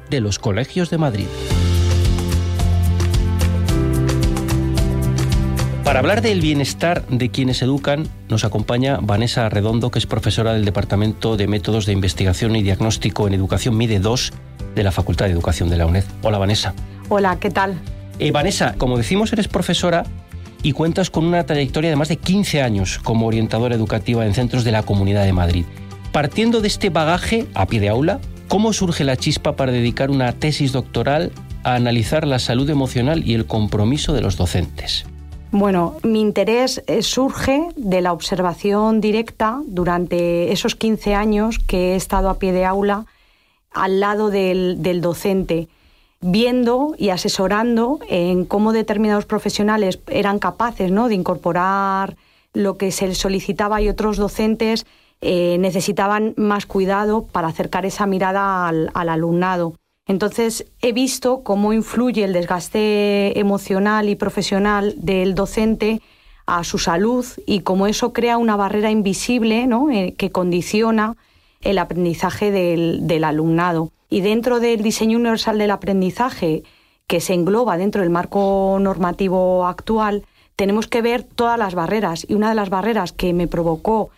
de los colegios de Madrid. Para hablar del bienestar de quienes educan, nos acompaña Vanessa Redondo, que es profesora del Departamento de Métodos de Investigación y Diagnóstico en Educación MIDE II de la Facultad de Educación de la UNED. Hola, Vanessa. Hola, ¿qué tal? Vanessa, como decimos, eres profesora y cuentas con una trayectoria de más de 15 años como orientadora educativa en centros de la Comunidad de Madrid. Partiendo de este bagaje a pie de aula, ¿cómo surge la chispa para dedicar una tesis doctoral a analizar la salud emocional y el compromiso de los docentes? Bueno, mi interés surge de la observación directa durante esos 15 años que he estado a pie de aula al lado del docente, viendo y asesorando en cómo determinados profesionales eran capaces, ¿no?, de incorporar lo que se les solicitaba y otros docentes necesitaban más cuidado para acercar esa mirada al alumnado. Entonces, he visto cómo influye el desgaste emocional y profesional del docente a su salud y cómo eso crea una barrera invisible, ¿no?, que condiciona el aprendizaje del alumnado. Y dentro del diseño universal del aprendizaje, que se engloba dentro del marco normativo actual, tenemos que ver todas las barreras. Y una de las barreras que me provocó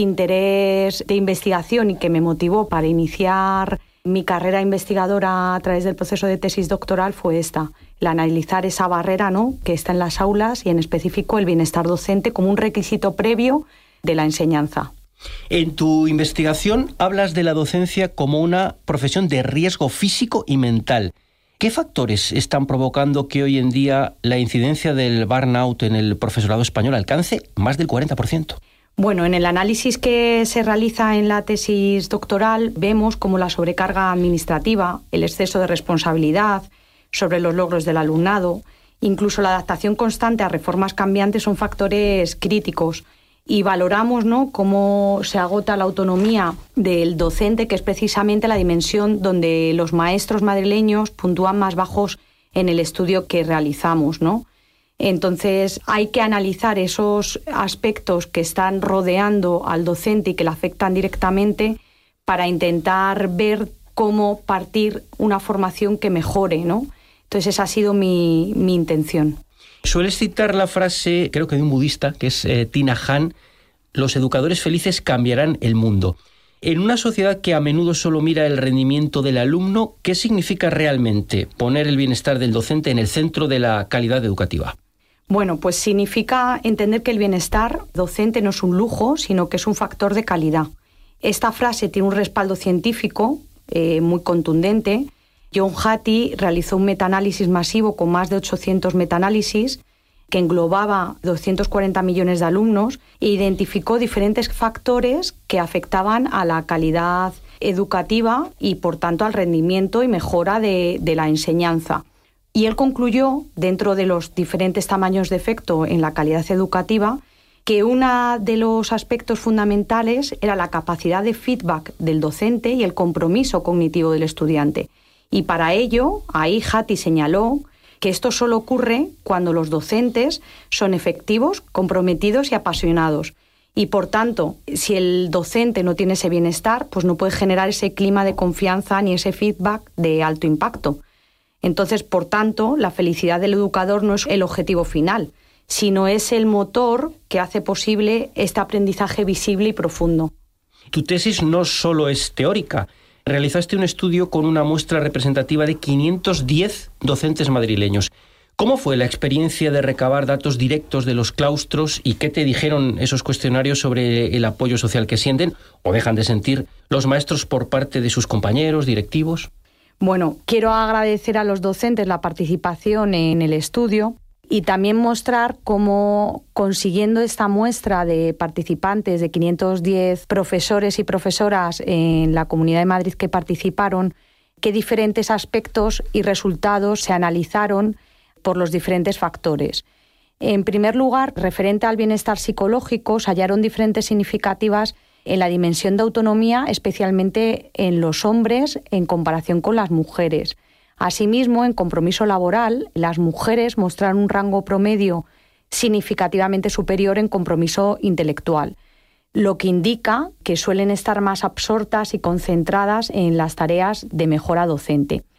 interés de investigación y que me motivó para iniciar mi carrera investigadora a través del proceso de tesis doctoral fue esta, el analizar esa barrera, ¿no?, que está en las aulas y en específico el bienestar docente como un requisito previo de la enseñanza. En tu investigación hablas de la docencia como una profesión de riesgo físico y mental. ¿Qué factores están provocando que hoy en día la incidencia del burnout en el profesorado español alcance más del 40%? Bueno, en el análisis que se realiza en la tesis doctoral vemos como la sobrecarga administrativa, el exceso de responsabilidad sobre los logros del alumnado, incluso la adaptación constante a reformas cambiantes son factores críticos. Y valoramos, ¿no?, cómo se agota la autonomía del docente, que es precisamente la dimensión donde los maestros madrileños puntúan más bajos en el estudio que realizamos, ¿no? Entonces, hay que analizar esos aspectos que están rodeando al docente y que le afectan directamente para intentar ver cómo partir una formación que mejore, ¿no? Entonces, esa ha sido mi intención. Sueles citar la frase, creo que de un budista, que es Thich Nhat Hanh: los educadores felices cambiarán el mundo. En una sociedad que a menudo solo mira el rendimiento del alumno, ¿qué significa realmente poner el bienestar del docente en el centro de la calidad educativa? Bueno, pues significa entender que el bienestar docente no es un lujo, sino que es un factor de calidad. Esta frase tiene un respaldo científico muy contundente. John Hattie realizó un metaanálisis masivo con más de 800 metaanálisis que englobaba 240 millones de alumnos e identificó diferentes factores que afectaban a la calidad educativa y, por tanto, al rendimiento y mejora de la enseñanza. Y él concluyó, dentro de los diferentes tamaños de efecto en la calidad educativa, que uno de los aspectos fundamentales era la capacidad de feedback del docente y el compromiso cognitivo del estudiante. Y para ello, ahí Hattie señaló que esto solo ocurre cuando los docentes son efectivos, comprometidos y apasionados. Y, por tanto, si el docente no tiene ese bienestar, pues no puede generar ese clima de confianza ni ese feedback de alto impacto. Entonces, por tanto, la felicidad del educador no es el objetivo final, sino es el motor que hace posible este aprendizaje visible y profundo. Tu tesis no solo es teórica. Realizaste un estudio con una muestra representativa de 510 docentes madrileños. ¿Cómo fue la experiencia de recabar datos directos de los claustros y qué te dijeron esos cuestionarios sobre el apoyo social que sienten o dejan de sentir los maestros por parte de sus compañeros, directivos? Bueno, quiero agradecer a los docentes la participación en el estudio y también mostrar cómo, consiguiendo esta muestra de participantes de 510 profesores y profesoras en la Comunidad de Madrid que participaron, qué diferentes aspectos y resultados se analizaron por los diferentes factores. En primer lugar, referente al bienestar psicológico, se hallaron diferentes significativas en la dimensión de autonomía, especialmente en los hombres en comparación con las mujeres. Asimismo, en compromiso laboral, las mujeres mostraron un rango promedio significativamente superior en compromiso intelectual, lo que indica que suelen estar más absortas y concentradas en las tareas de mejora docente.